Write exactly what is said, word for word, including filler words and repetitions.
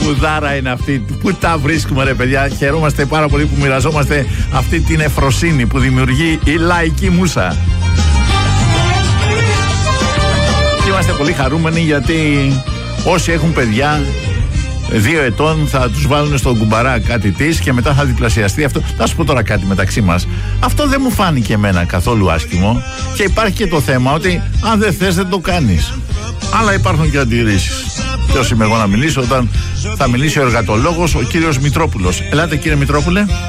μουδάρα είναι αυτή. Πού τα βρίσκουμε, ρε παιδιά. Χαιρόμαστε πάρα πολύ που μοιραζόμαστε αυτή την εφροσύνη που δημιουργεί η λαϊκή μούσα. Και είμαστε πολύ χαρούμενοι γιατί όσοι έχουν παιδιά δύο ετών θα τους βάλουν στον κουμπαρά κάτι της και μετά θα διπλασιαστεί αυτό. Θα σου πω τώρα κάτι μεταξύ μας. Αυτό δεν μου φάνηκε εμένα καθόλου άσχημο. Και υπάρχει και το θέμα ότι αν δεν θες δεν το κάνεις. Αλλά υπάρχουν και αντιρρήσεις. Ποιος είμαι εγώ να μιλήσω όταν θα μιλήσει ο εργατολόγος, ο κύριος Μητρόπουλος. Ελάτε κύριε Μητρόπουλε.